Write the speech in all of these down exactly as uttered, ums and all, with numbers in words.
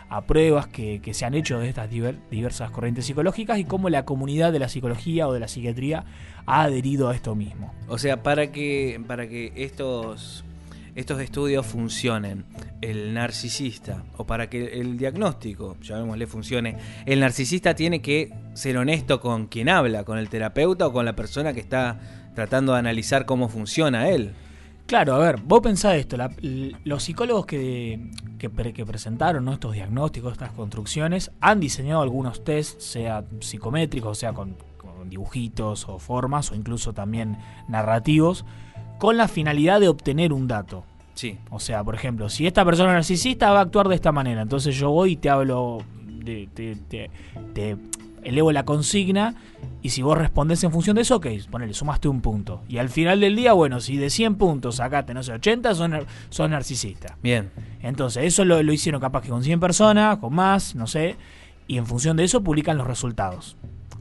a pruebas que, que se han hecho de estas diver, diversas corrientes psicológicas y cómo la comunidad de la psicología o de la psiquiatría ha adherido a esto mismo. O sea, para que, para que estos, estos estudios funcionen, el narcisista, o para que el diagnóstico, llamémosle, funcione, el narcisista tiene que ser honesto con quien habla, con el terapeuta o con la persona que está tratando de analizar cómo funciona él. Claro, a ver, vos pensás esto, la, los psicólogos que, que, que presentaron, ¿no?, estos diagnósticos, estas construcciones, han diseñado algunos test, sea psicométricos, sea con, con dibujitos o formas, o incluso también narrativos, con la finalidad de obtener un dato. Sí. O sea, por ejemplo, si esta persona narcisista va a actuar de esta manera, entonces yo voy y te hablo, de, te, te, te elevo la consigna, y si vos respondés en función de eso, ok, ponele, sumaste un punto. Y al final del día, bueno, si de cien puntos sacaste, no sé, ochenta, son, son narcisistas. Bien. Entonces, eso lo, lo hicieron capaz que con cien personas, con más, no sé, y en función de eso publican los resultados.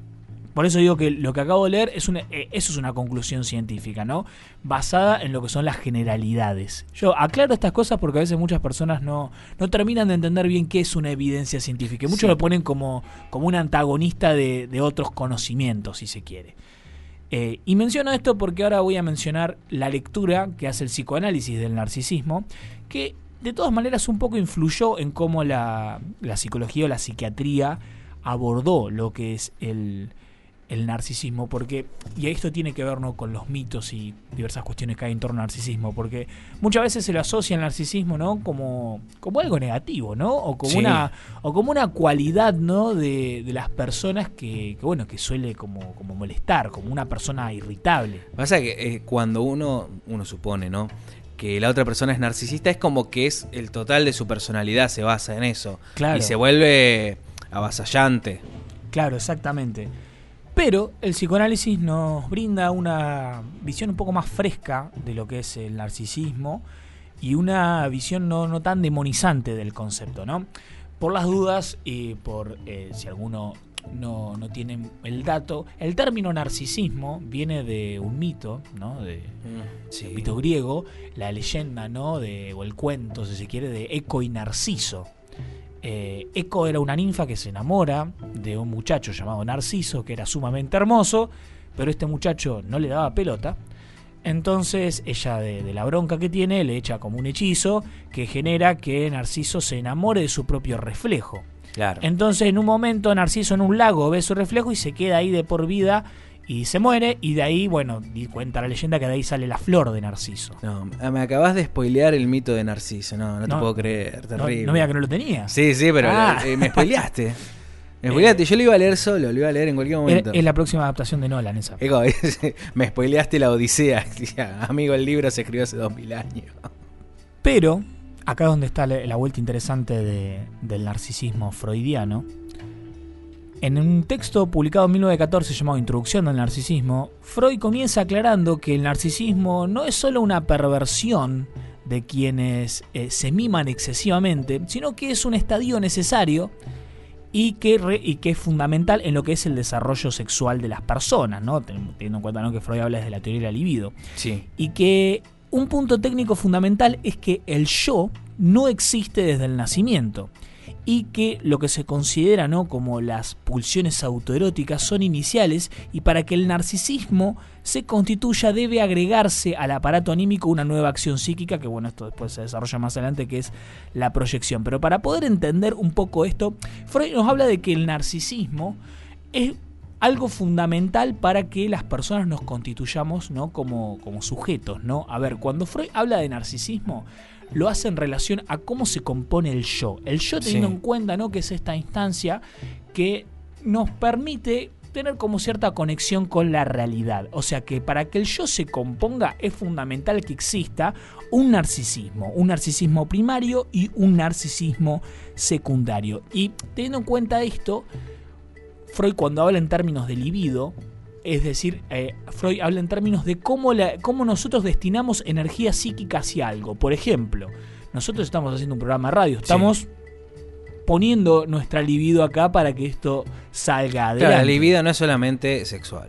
Por eso digo que lo que acabo de leer es una, eh, eso es una conclusión científica, ¿no? Basada en lo que son las generalidades. Yo aclaro estas cosas porque a veces muchas personas no, no terminan de entender bien qué es una evidencia científica. Y muchos sí. lo ponen como, como un antagonista de, de otros conocimientos, si se quiere. Eh, y menciono esto porque ahora voy a mencionar la lectura que hace el psicoanálisis del narcisismo, que de todas maneras un poco influyó en cómo la, la psicología o la psiquiatría abordó lo que es el... el narcisismo, porque, y esto tiene que ver, ¿no?, con los mitos y diversas cuestiones que hay en torno al narcisismo, porque muchas veces se lo asocia al narcisismo, ¿no?, como, como algo negativo, ¿no? O como sí. una, o como una cualidad, ¿no?, de, de las personas que, que bueno, que suele como, como molestar, como una persona irritable. Pasa que eh, cuando uno, uno supone, ¿no?, que la otra persona es narcisista, es como que es el total de su personalidad, se basa en eso. Claro. Y se vuelve avasallante. Claro, exactamente. Pero el psicoanálisis nos brinda una visión un poco más fresca de lo que es el narcisismo y una visión no, no tan demonizante del concepto, ¿no? Por las dudas y por eh, si alguno no, no tiene el dato, el término narcisismo viene de un mito, ¿no? De, sí. El mito griego, la leyenda, ¿no?, de, o el cuento, si se quiere, de Eco y Narciso. Eh, Eco era una ninfa que se enamora de un muchacho llamado Narciso, que era sumamente hermoso, pero este muchacho no le daba pelota. Entonces ella, de, de la bronca que tiene, le echa como un hechizo que genera que Narciso se enamore de su propio reflejo. Claro. Entonces en un momento Narciso en un lago ve su reflejo y se queda ahí de por vida y se muere, y de ahí, bueno, cuenta la leyenda que de ahí sale la flor de Narciso. No, me acabas de spoilear el mito de Narciso, no, no, no te puedo creer, terrible. No, no me digas que no lo tenía. Sí, sí, pero ah. eh, me spoileaste. Me spoileaste, yo lo iba a leer solo, lo iba a leer en cualquier momento. Es, es la próxima adaptación de Nolan esa. Eco, me spoileaste la Odisea. Amigo, el libro se escribió hace dos mil años. Pero, acá es donde está la, la vuelta interesante de, del narcisismo freudiano. En un texto publicado en mil novecientos catorce llamado Introducción al Narcisismo, Freud comienza aclarando que el narcisismo no es solo una perversión de quienes eh, se miman excesivamente, sino que es un estadio necesario y que, re, y que es fundamental en lo que es el desarrollo sexual de las personas, ¿no? Teniendo en cuenta, ¿no?, que Freud habla de la teoría de la libido. Sí. Y que un punto técnico fundamental es que el yo no existe desde el nacimiento, y que lo que se considera, ¿no?, como las pulsiones autoeróticas son iniciales, y para que el narcisismo se constituya debe agregarse al aparato anímico una nueva acción psíquica, que bueno, esto después se desarrolla más adelante, que es la proyección. Pero para poder entender un poco esto, Freud nos habla de que el narcisismo es algo fundamental para que las personas nos constituyamos, ¿no?, como, como sujetos, ¿no? A ver, cuando Freud habla de narcisismo, lo hace en relación a cómo se compone el yo. El yo, teniendo sí. en cuenta, ¿no?, que es esta instancia que nos permite tener como cierta conexión con la realidad. O sea que para que el yo se componga es fundamental que exista un narcisismo, un narcisismo primario y un narcisismo secundario. Y teniendo en cuenta esto, Freud, cuando habla en términos de libido, es decir, eh, Freud habla en términos de cómo, la, cómo nosotros destinamos energía psíquica hacia algo. Por ejemplo, nosotros estamos haciendo un programa de radio, estamos sí. poniendo nuestra libido acá para que esto salga adelante. Claro, la libido no es solamente sexual.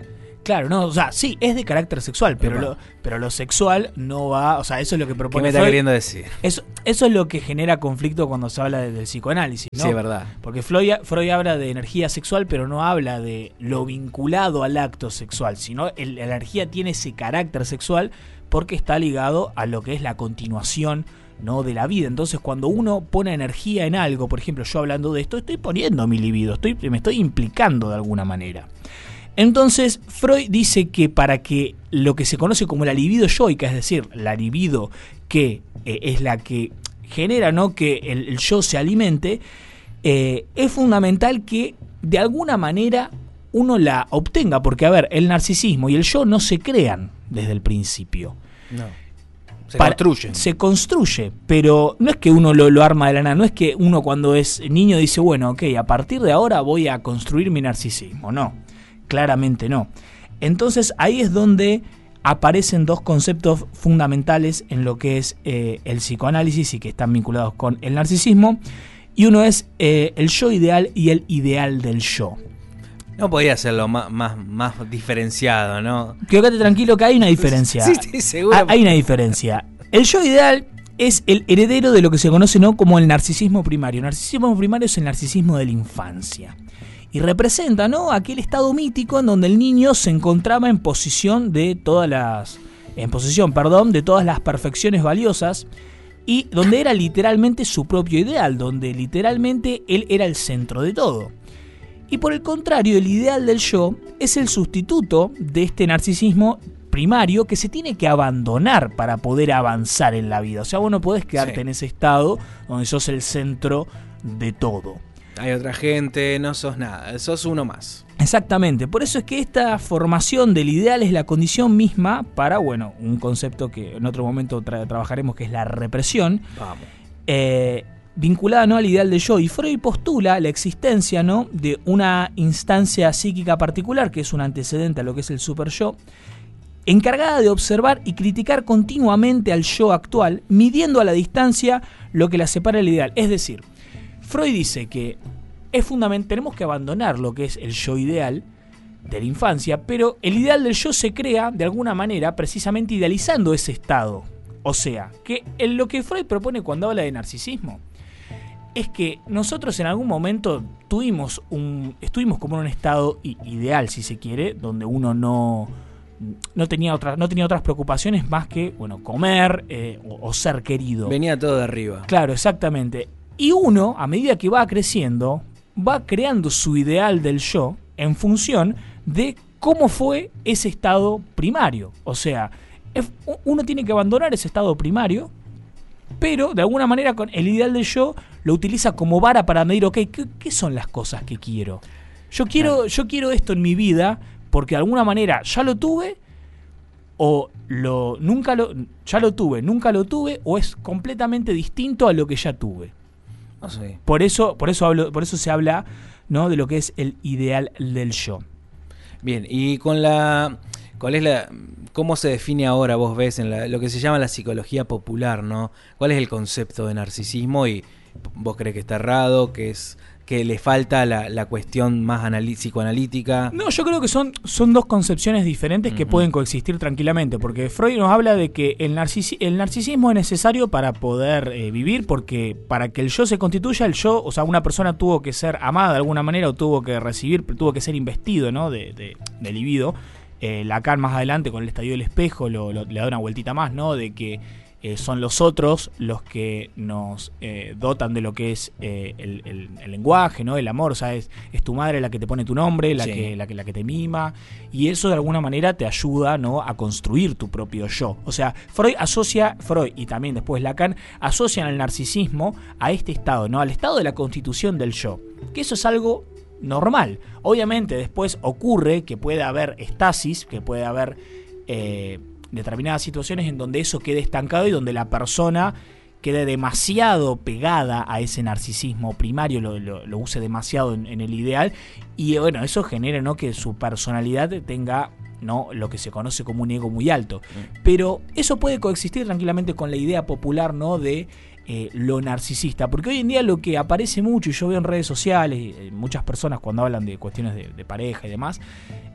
Claro, no, o sea, sí, es de carácter sexual, pero Epa. lo, pero lo sexual no va, o sea, eso es lo que ¿Qué propone me está Freud. queriendo decir? Eso, eso es lo que genera conflicto cuando se habla de- del psicoanálisis, ¿no? Sí, es verdad. Porque Freud, Freud habla de energía sexual, pero no habla de lo vinculado al acto sexual, sino el- la energía tiene ese carácter sexual porque está ligado a lo que es la continuación, ¿no?, de la vida. Entonces, cuando uno pone energía en algo, por ejemplo, yo hablando de esto, estoy poniendo mi libido, estoy, me estoy implicando de alguna manera. Entonces, Freud dice que para que lo que se conoce como la libido yoica, es decir, la libido que eh, es la que genera, ¿no?, que el, el yo se alimente, eh, es fundamental que de alguna manera uno la obtenga, porque, a ver, el narcisismo y el yo no se crean desde el principio. No. Se Para- construyen. Se construye, pero no es que uno lo, lo arma de la nada, no es que uno cuando es niño dice, bueno, ok, a partir de ahora voy a construir mi narcisismo. No, claramente no. Entonces ahí es donde aparecen dos conceptos fundamentales en lo que es eh, el psicoanálisis y que están vinculados con el narcisismo. Y uno es eh, el yo ideal y el ideal del yo. No podía hacerlo más, más, más diferenciado, ¿no? Quédate tranquilo que hay una diferencia. Sí, sí, seguro. Ha- Hay una diferencia. El yo ideal es el heredero de lo que se conoce, ¿no?, como el narcisismo primario. El narcisismo primario es el narcisismo de la infancia. Y representa, ¿no?, aquel estado mítico en donde el niño se encontraba en posición de todas las. En posesión, perdón, de todas las perfecciones valiosas. Y donde era literalmente su propio ideal, donde literalmente él era el centro de todo. Y por el contrario, el ideal del yo es el sustituto de este narcisismo primario que se tiene que abandonar para poder avanzar en la vida. O sea, vos no podés quedarte Sí. en ese estado donde sos el centro de todo. Hay otra gente, no sos nada, sos uno más. Exactamente, por eso es que esta formación del ideal es la condición misma para, bueno, un concepto que en otro momento tra- trabajaremos, que es la represión. Vamos. Eh, vinculada, ¿no?, al ideal del yo. Y Freud postula la existencia, ¿no?, de una instancia psíquica particular, que es un antecedente a lo que es el superyo, encargada de observar y criticar continuamente al yo actual, midiendo a la distancia lo que la separa del ideal. Es decir, Freud dice que es fundamental, tenemos que abandonar lo que es el yo ideal de la infancia, pero el ideal del yo se crea de alguna manera precisamente idealizando ese estado. O sea, que en lo que Freud propone cuando habla de narcisismo es que nosotros en algún momento tuvimos un, estuvimos como en un estado i- ideal, si se quiere, donde uno no, no, tenía, otra, no tenía otras preocupaciones más que, bueno, comer eh, o, o ser querido. Venía todo de arriba. Claro, exactamente. Y uno, a medida que va creciendo, va creando su ideal del yo en función de cómo fue ese estado primario. O sea, es- uno tiene que abandonar ese estado primario, pero de alguna manera con el ideal del yo lo utiliza como vara para medir, ok, ¿qué, qué son las cosas que quiero? Yo quiero, Claro. yo quiero esto en mi vida porque de alguna manera ya lo tuve, o lo nunca lo ya lo tuve, nunca lo tuve, o es completamente distinto a lo que ya tuve. No sé. Por eso, por eso hablo, por eso se habla, ¿no?, de lo que es el ideal del yo. Bien, y con la... ¿Cuál es la... ¿Cómo se define ahora, vos ves, en la- lo que se llama la psicología popular, ¿no? ¿Cuál es el concepto de narcisismo? Y vos crees que está errado, que es que le falta la, la cuestión más anali- psicoanalítica. No, yo creo que son, son dos concepciones diferentes que Ujú. pueden coexistir tranquilamente, porque Freud nos habla de que el, narcisi- el narcisismo es necesario para poder eh, vivir, porque para que el yo se constituya, el yo, o sea, una persona tuvo que ser amada de alguna manera o tuvo que recibir, tuvo que ser investido, ¿no?, de, de, de libido. Eh, Lacan más adelante con el estadio del espejo lo, lo- le da una vueltita más, ¿no?, de que eh, son los otros los que nos eh, dotan de lo que es eh, el, el- el lenguaje, ¿no?, el amor. O sea, es, es tu madre la que te pone tu nombre, la, Sí. que, la, que, la que te mima, y eso de alguna manera te ayuda, ¿no?, a construir tu propio yo. O sea, Freud asocia, Freud y también después Lacan, asocian al narcisismo a este estado, ¿no?, al estado de la constitución del yo, que eso es algo normal. Obviamente después ocurre que puede haber estasis, que puede haber eh, determinadas situaciones en donde eso quede estancado y donde la persona quede demasiado pegada a ese narcisismo primario, lo, lo, lo use demasiado en, en el ideal, y bueno, eso genera, ¿no?, que su personalidad tenga, ¿no?, lo que se conoce como un ego muy alto. Pero eso puede coexistir tranquilamente con la idea popular, ¿no?, de eh, lo narcisista, porque hoy en día lo que aparece mucho, y yo veo en redes sociales, eh, muchas personas cuando hablan de cuestiones de, de pareja y demás,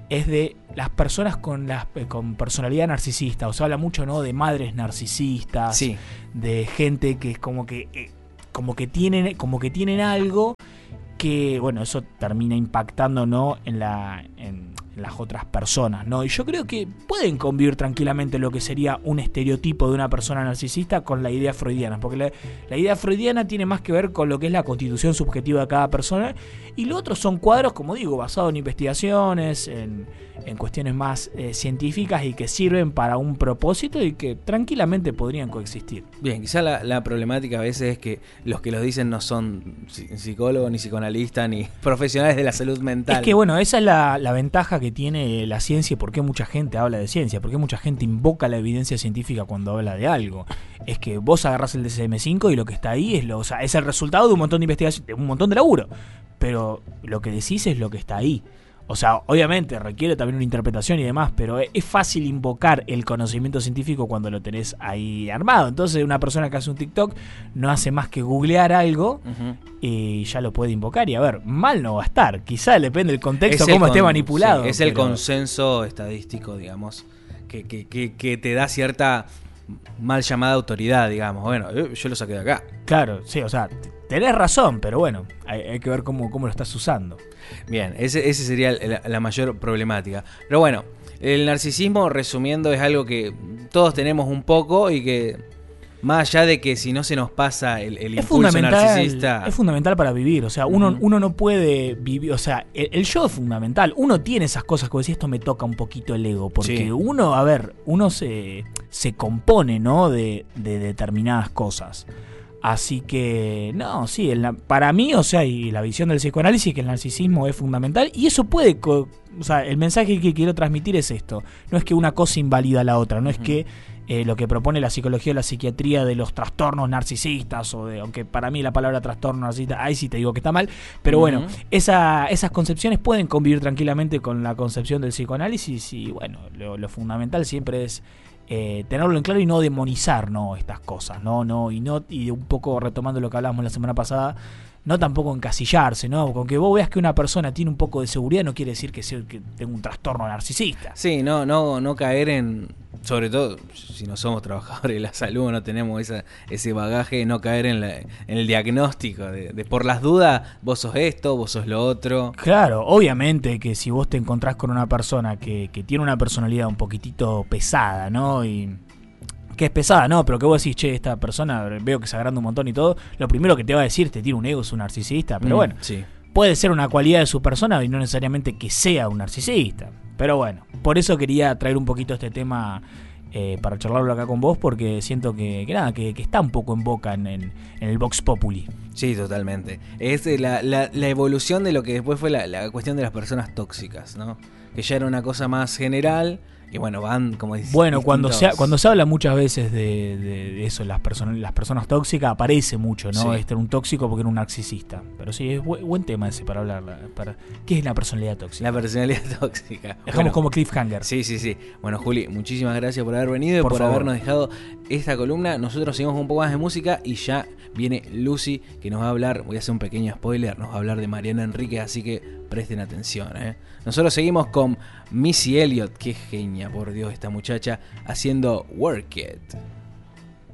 es de las personas con las con personalidad narcisista. O sea, habla mucho, ¿no?, de madres narcisistas, Sí. de gente que es como que eh, como que tienen como que tienen algo que, bueno, eso termina impactando, ¿no?, en la en, en las otras personas, ¿no? Y yo creo que pueden convivir tranquilamente lo que sería un estereotipo de una persona narcisista con la idea freudiana, porque la, la idea freudiana tiene más que ver con lo que es la constitución subjetiva de cada persona, y lo otro son cuadros, como digo, basados en investigaciones, en, en cuestiones más eh, científicas y que sirven para un propósito y que tranquilamente podrían coexistir. Bien, quizá la, la problemática a veces es que los que lo dicen no son psicólogos, ni psicoanalistas, ni profesionales de la salud mental. Es que, bueno, esa es la, la ventaja que tiene la ciencia y por qué mucha gente habla de ciencia, por qué mucha gente invoca la evidencia científica cuando habla de algo. Es que vos agarrás el D S M cinco y lo que está ahí es, lo, o sea, es el resultado de un montón de investigación, de un montón de laburo, pero lo que decís es lo que está ahí. O sea, obviamente requiere también una interpretación y demás, pero es fácil invocar el conocimiento científico cuando lo tenés ahí armado. Entonces una persona que hace un TikTok no hace más que googlear algo uh-huh. y ya lo puede invocar. Y a ver, mal no va a estar. Quizá depende del contexto, cómo esté manipulado. Sí, es pero... el consenso estadístico, digamos, que, que, que, que te da cierta mal llamada autoridad, digamos. Bueno, yo lo saqué de acá. Claro, sí, o sea, tenés razón, pero bueno, hay, hay que ver cómo, cómo lo estás usando. Bien, ese, ese sería la, la mayor problemática. Pero bueno, el narcisismo, resumiendo, es algo que todos tenemos un poco y que, más allá de que si no se nos pasa el, el impulso narcisista... Es fundamental para vivir, o sea, uno, uh-huh. uno no puede vivir, o sea, el, el yo es fundamental. Uno tiene esas cosas, como decía, esto me toca un poquito el ego, porque sí. uno, a ver, uno se, se compone, ¿no?, de, de determinadas cosas. Así que, no, sí, el, para mí, o sea, y la visión del psicoanálisis, que el narcisismo es fundamental, y eso puede, co- o sea, el mensaje que quiero transmitir es esto, no es que una cosa invalida a la otra, no uh-huh. es que eh, lo que propone la psicología o la psiquiatría de los trastornos narcisistas, o de, aunque para mí la palabra trastorno narcisista, ahí sí te digo que está mal, pero uh-huh. bueno, esa, esas concepciones pueden convivir tranquilamente con la concepción del psicoanálisis, y bueno, lo, lo fundamental siempre es Eh, tenerlo en claro y no demonizar, no, estas cosas, no, no, y no, y un poco retomando lo que hablábamos la semana pasada, no tampoco encasillarse, ¿no? Con que vos veas que una persona tiene un poco de seguridad no quiere decir que sea que tenga un trastorno narcisista. Sí, no, no, no caer en, sobre todo si no somos trabajadores de la salud, no tenemos esa, ese bagaje, no caer en, la, en el diagnóstico de, de por las dudas, vos sos esto, vos sos lo otro. Claro, obviamente que si vos te encontrás con una persona que, que tiene una personalidad un poquitito pesada, ¿no? Y que es pesada, ¿no? Pero que vos decís, che, esta persona veo que se agranda un montón y todo, lo primero que te va a decir, te tiene un ego, es un narcisista, pero mm, bueno, sí. puede ser una cualidad de su persona y no necesariamente que sea un narcisista. Pero bueno, por eso quería traer un poquito este tema eh, para charlarlo acá con vos, porque siento que, que nada, que, que está un poco en boca en, en, en el Vox Populi. Sí, totalmente. Es la, la, la evolución de lo que después fue la, la cuestión de las personas tóxicas, ¿no? Que ya era una cosa más general. Y bueno, van como distintos. Bueno, cuando se, cuando se habla muchas veces de, de, de eso, las personas las personas tóxicas, aparece mucho, ¿no? Sí. Este era un tóxico porque era un narcisista. Pero sí, es bu- buen tema ese para hablar. Para, ¿qué es la personalidad tóxica? La personalidad tóxica. Dejamos bueno, como cliffhanger. Sí, sí, sí. Bueno, Juli, muchísimas gracias por haber venido y por, por habernos dejado esta columna. Nosotros seguimos un poco más de música y ya viene Lucy, que nos va a hablar, voy a hacer un pequeño spoiler, nos va a hablar de Mariana Enríquez, así que presten atención, ¿eh? Nosotros seguimos con Missy Elliott, qué genia, por Dios, esta muchacha, haciendo Work It.